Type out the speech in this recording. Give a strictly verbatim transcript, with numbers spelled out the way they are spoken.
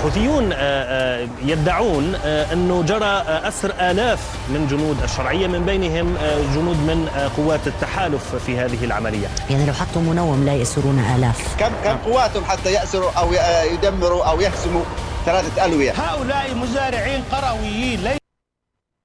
الحوثيون يدعون أنه جرى أسر آلاف من جنود الشرعية، من بينهم جنود من قوات التحالف في هذه العملية. يعني لو حطوا منوم لا يأسرون آلاف. كم كم قواتهم حتى يأسروا أو يدمروا أو يهزموا ثلاثة ألوية؟ هؤلاء مزارعين قرويين.